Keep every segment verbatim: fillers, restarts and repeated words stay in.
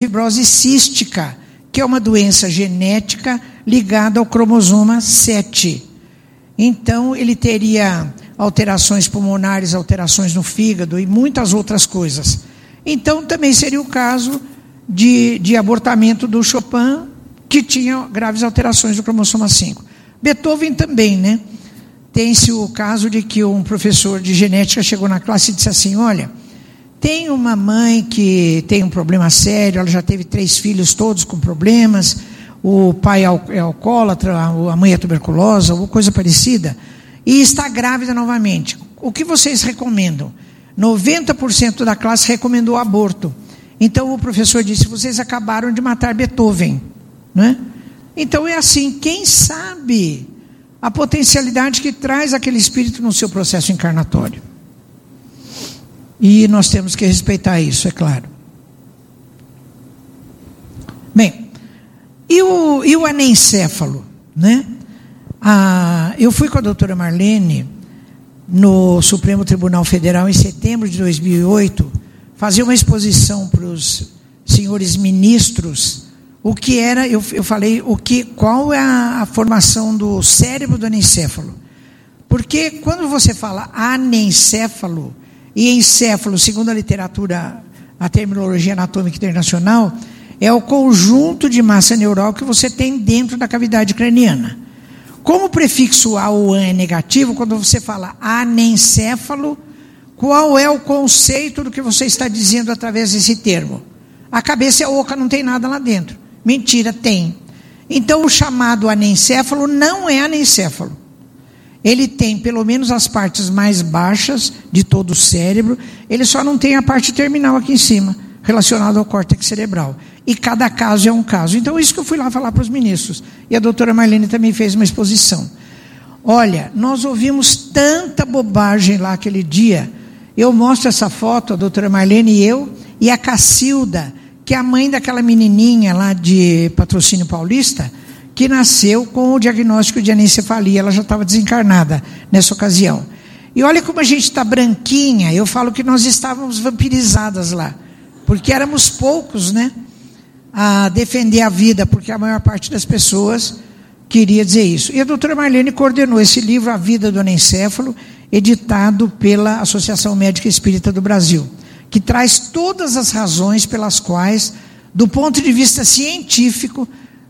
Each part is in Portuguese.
fibrose cística, que é uma doença genética ligada ao cromossoma sete. Então, ele teria alterações pulmonares, alterações no fígado e muitas outras coisas. Então, também seria o caso de, de abortamento do Chopin, que tinha graves alterações do cromossoma cinco. Beethoven também, né? Tem-se o caso de que um professor de genética chegou na classe e disse assim: olha, tem uma mãe que tem um problema sério, ela já teve três filhos todos com problemas, o pai é alcoólatra, a mãe é tuberculosa, ou coisa parecida, e está grávida novamente. O que vocês recomendam? noventa por cento da classe recomendou aborto. Então o professor disse: vocês acabaram de matar Beethoven, né? Então é assim, quem sabe a potencialidade que traz aquele espírito no seu processo encarnatório. E nós temos que respeitar isso, é claro. Bem, e o, e o anencéfalo, né? Ah, eu fui com a doutora Marlene no Supremo Tribunal Federal em setembro de dois mil e oito, fazer uma exposição para os senhores ministros, o que era, eu, eu falei, o que, qual é a, a formação do cérebro do anencéfalo. Porque quando você fala anencéfalo e encéfalo, segundo a literatura, a terminologia anatômica internacional, é o conjunto de massa neural que você tem dentro da cavidade craniana. Como o prefixo A ou AN é negativo, quando você fala anencéfalo, qual é o conceito do que você está dizendo através desse termo? A cabeça é oca, não tem nada lá dentro. Mentira, tem. Então o chamado anencéfalo não é anencéfalo. Ele tem pelo menos as partes mais baixas de todo o cérebro, ele só não tem a parte terminal aqui em cima, relacionada ao córtex cerebral. E cada caso é um caso. Então, isso que eu fui lá falar para os ministros. E a doutora Marlene também fez uma exposição. Olha, nós ouvimos tanta bobagem lá aquele dia. Eu mostro essa foto, a doutora Marlene e eu, e a Cacilda, que é a mãe daquela menininha lá de Patrocínio Paulista, que nasceu com o diagnóstico de anencefalia. Ela já estava desencarnada nessa ocasião. E olha como a gente está branquinha. Eu falo que nós estávamos vampirizadas lá. Porque éramos poucos, né? A defender a vida, porque a maior parte das pessoas queria dizer isso. E a doutora Marlene coordenou esse livro, A Vida do Anencéfalo, editado pela Associação Médica Espírita do Brasil, que traz todas as razões pelas quais, do ponto de vista científico,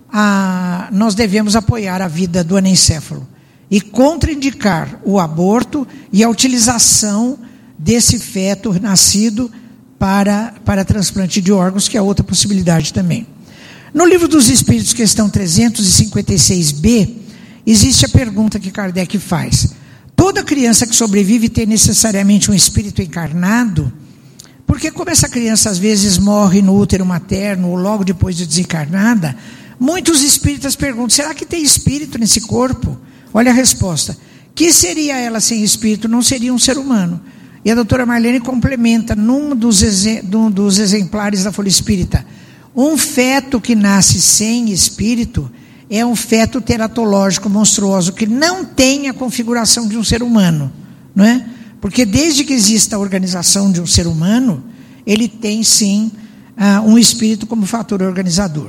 a, nós devemos apoiar a vida do anencéfalo e contraindicar o aborto e a utilização desse feto nascido Para, para transplante de órgãos, que é outra possibilidade também. No Livro dos Espíritos, questão trezentos e cinquenta e seis B, existe a pergunta que Kardec faz: toda criança que sobrevive tem necessariamente um espírito encarnado? Porque como essa criança às vezes morre no útero materno ou logo depois de desencarnada, muitos espíritas perguntam: será que tem espírito nesse corpo? Olha a resposta: que seria ela sem espírito? Não seria um ser humano. E a doutora Marlene complementa, num dos, num dos exemplares da Folha Espírita: um feto que nasce sem espírito é um feto teratológico monstruoso, que não tem a configuração de um ser humano, não é? Porque desde que exista a organização de um ser humano, ele tem sim uh, um espírito como fator organizador.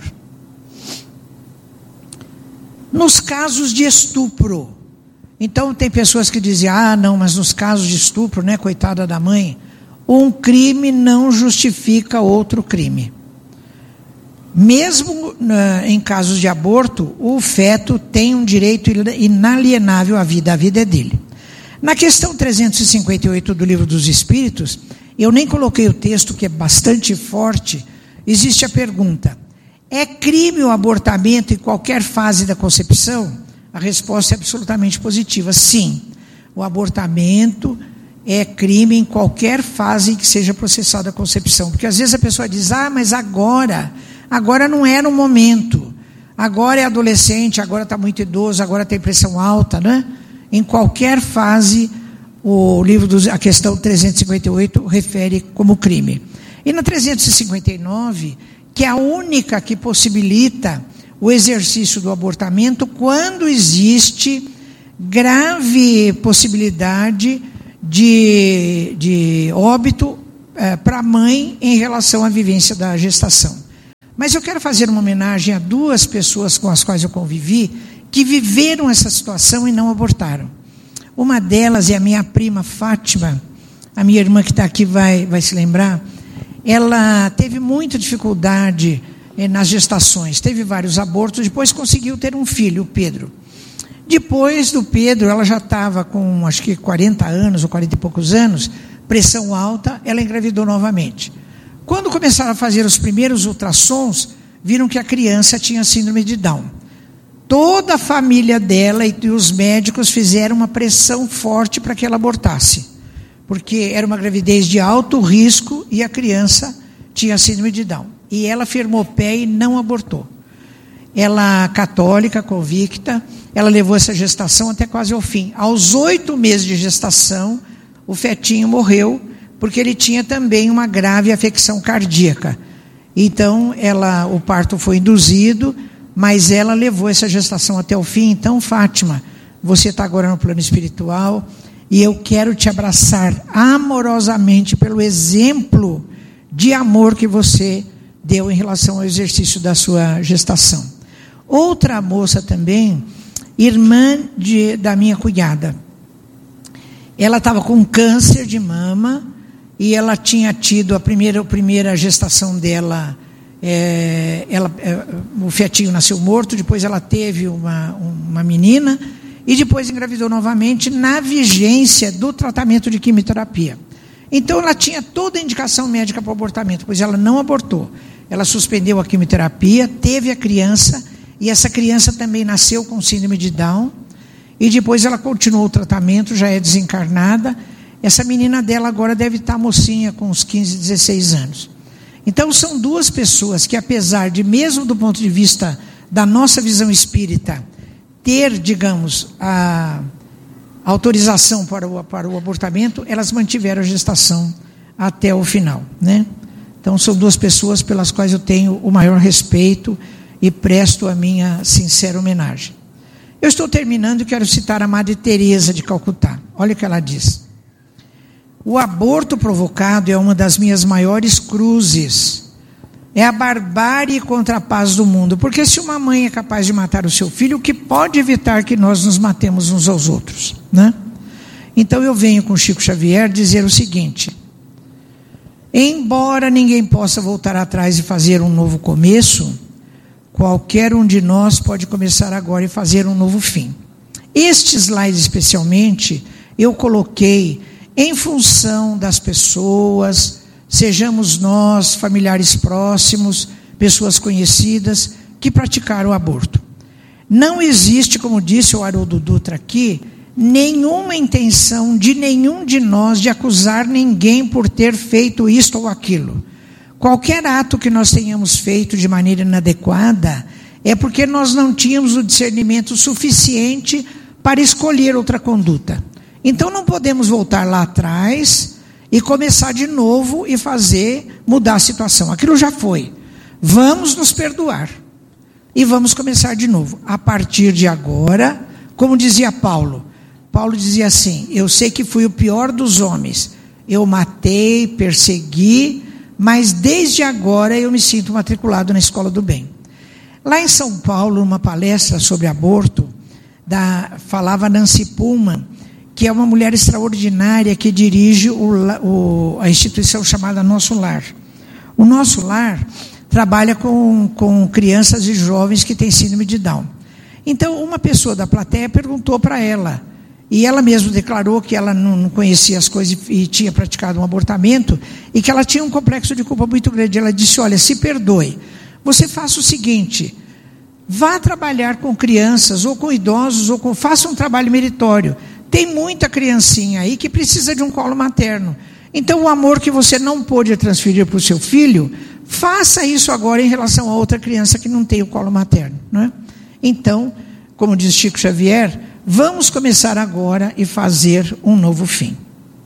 Nos casos de estupro, então tem pessoas que dizem: ah, não, mas nos casos de estupro, né, coitada da mãe, um crime não justifica outro crime. Mesmo uh, em casos de aborto, o feto tem um direito inalienável à vida, a vida é dele. Na questão trezentos e cinquenta e oito do Livro dos Espíritos, eu nem coloquei o texto, que é bastante forte, existe a pergunta: é crime o abortamento em qualquer fase da concepção? A resposta é absolutamente positiva: sim, o abortamento é crime em qualquer fase em que seja processada a concepção. Porque às vezes a pessoa diz: ah, mas agora, agora não era o momento, agora é adolescente, agora está muito idoso, agora tem pressão alta, né? Em qualquer fase, o livro dos, a questão trezentos e cinquenta e oito refere como crime. E na trezentos e cinquenta e nove, que é a única que possibilita o exercício do abortamento quando existe grave possibilidade de, de óbito é, para a mãe em relação à vivência da gestação. Mas eu quero fazer uma homenagem a duas pessoas com as quais eu convivi, que viveram essa situação e não abortaram. Uma delas é a minha prima Fátima, a minha irmã que está aqui vai, vai se lembrar. Ela teve muita dificuldade eh, nas gestações, teve vários abortos, depois conseguiu ter um filho, o Pedro. Depois do Pedro, ela já estava com acho que quarenta anos ou quarenta e poucos anos, pressão alta, ela engravidou novamente. Quando começaram a fazer os primeiros ultrassons, viram que a criança tinha síndrome de Down. Toda a família dela e os médicos fizeram uma pressão forte para que ela abortasse, porque era uma gravidez de alto risco e a criança tinha síndrome de Down. E ela firmou pé e não abortou. Ela, católica, convicta, ela levou essa gestação até quase ao fim. Aos oito meses de gestação, o fetinho morreu, porque ele tinha também uma grave afecção cardíaca. Então, ela, o parto foi induzido, mas ela levou essa gestação até o fim. Então, Fátima, você está agora no plano espiritual, e eu quero te abraçar amorosamente pelo exemplo de amor que você deu em relação ao exercício da sua gestação. Outra moça também, irmã de, da minha cunhada, ela estava com câncer de mama e ela tinha tido a primeira, a primeira gestação dela, é, ela, é, o fetinho nasceu morto, depois ela teve uma, uma menina e depois engravidou novamente na vigência do tratamento de quimioterapia. Então ela tinha toda a indicação médica para o abortamento, pois ela não abortou. Ela suspendeu a quimioterapia, teve a criança, e essa criança também nasceu com síndrome de Down, e depois ela continuou o tratamento, já é desencarnada. Essa menina dela agora deve estar mocinha, com uns quinze, dezesseis anos. Então são duas pessoas que, apesar de, mesmo do ponto de vista da nossa visão espírita, ter, digamos, a autorização para o, para o abortamento, elas mantiveram a gestação até o final, né? Então são duas pessoas pelas quais eu tenho o maior respeito e presto a minha sincera homenagem. Eu estou terminando e quero citar a Madre Teresa de Calcutá. Olha o que ela diz: o aborto provocado é uma das minhas maiores cruzes. É a barbárie contra a paz do mundo. Porque se uma mãe é capaz de matar o seu filho, o que pode evitar que nós nos matemos uns aos outros, né? Então eu venho com Chico Xavier dizer o seguinte: embora ninguém possa voltar atrás e fazer um novo começo, qualquer um de nós pode começar agora e fazer um novo fim. Este slide especialmente eu coloquei em função das pessoas, sejamos nós, familiares próximos, pessoas conhecidas, que praticaram o aborto. Não existe, como disse o Haroldo Dutra aqui, nenhuma intenção de nenhum de nós de acusar ninguém por ter feito isto ou aquilo. Qualquer ato que nós tenhamos feito de maneira inadequada é porque nós não tínhamos o discernimento suficiente para escolher outra conduta. Então não podemos voltar lá atrás e começar de novo e fazer, mudar a situação. Aquilo já foi. Vamos nos perdoar e vamos começar de novo. A partir de agora, como dizia Paulo, Paulo dizia assim: eu sei que fui o pior dos homens, eu matei, persegui, mas desde agora eu me sinto matriculado na escola do bem. Lá em São Paulo, numa palestra sobre aborto, da, falava Nancy Pullman, que é uma mulher extraordinária que dirige o, o, a instituição chamada Nosso Lar. O Nosso Lar trabalha com, com crianças e jovens que têm síndrome de Down. Então, uma pessoa da plateia perguntou para ela, e ela mesma declarou que ela não, não conhecia as coisas e, e tinha praticado um abortamento, e que ela tinha um complexo de culpa muito grande. Ela disse: olha, se perdoe, você faça o seguinte, vá trabalhar com crianças, ou com idosos, ou com, faça um trabalho meritório. Tem muita criancinha aí que precisa de um colo materno. Então o amor que você não pôde transferir para o seu filho, faça isso agora em relação a outra criança que não tem o colo materno, não é? Então, como diz Chico Xavier, vamos começar agora e fazer um novo fim.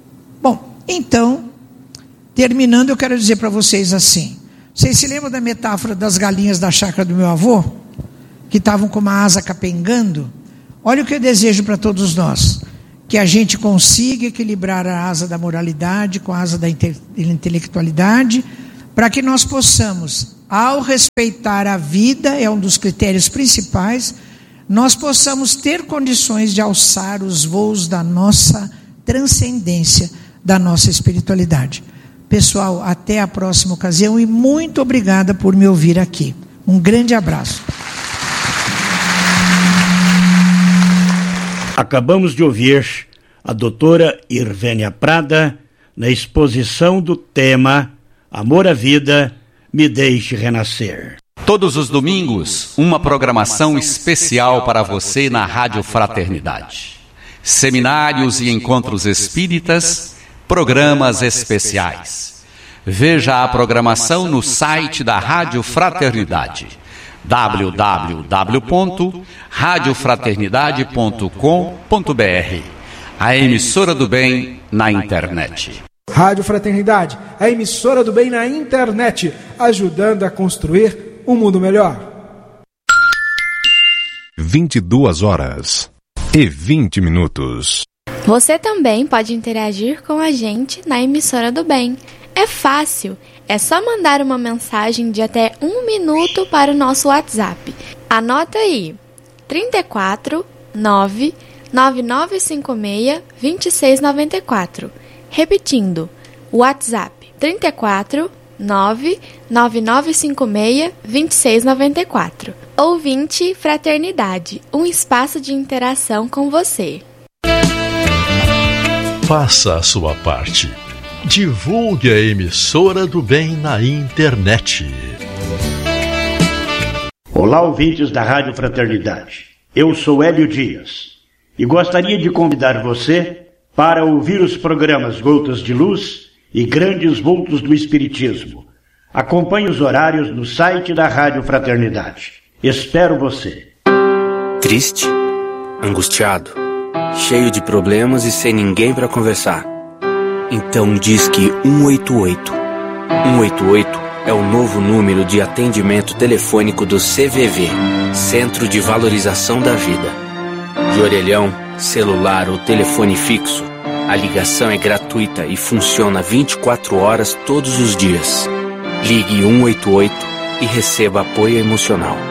Bom, então, terminando, eu quero dizer para vocês assim: vocês se lembram da metáfora das galinhas da chácara do meu avô? Que estavam com uma asa capengando? Olha o que eu desejo para todos nós: que a gente consiga equilibrar a asa da moralidade com a asa da inte- intelectualidade, para que nós possamos ao respeitar a vida, é um dos critérios principais, nós possamos ter condições de alçar os voos da nossa transcendência, da nossa espiritualidade. Pessoal, até a próxima ocasião e muito obrigada por me ouvir aqui. Um grande abraço. Acabamos de ouvir a doutora Irvênia Prada na exposição do tema Amor à Vida, Me Deixe Renascer. Todos os domingos, uma programação especial para você na Rádio Fraternidade. Seminários e encontros espíritas, programas especiais. Veja a programação no site da Rádio Fraternidade, w w w ponto rádio fraternidade ponto com ponto b r. A emissora do bem na internet. Rádio Fraternidade, a emissora do bem na internet, ajudando a construir um mundo melhor. vinte e duas horas e vinte minutos. Você também pode interagir com a gente na emissora do bem. É fácil, é só mandar uma mensagem de até um minuto para o nosso WhatsApp. Anota aí, trinta e quatro, nove, nove nove cinco seis, dois seis nove quatro. Repetindo, WhatsApp trinta e quatro, nove, nove nove cinco seis, dois seis nove quatro. Ouvinte Fraternidade, um espaço de interação com você. Faça a sua parte. Divulgue a emissora do bem na internet. Olá, ouvintes da Rádio Fraternidade. Eu sou Hélio Dias e gostaria de convidar você para ouvir os programas Gotas de Luz e Grandes Vultos do Espiritismo. Acompanhe os horários no site da Rádio Fraternidade. Espero você. Triste, angustiado, cheio de problemas e sem ninguém para conversar. Então disque um oito oito. um oito oito é o novo número de atendimento telefônico do C V V, Centro de Valorização da Vida. De orelhão, celular ou telefone fixo, a ligação é gratuita e funciona vinte e quatro horas todos os dias. Ligue um oito oito e receba apoio emocional.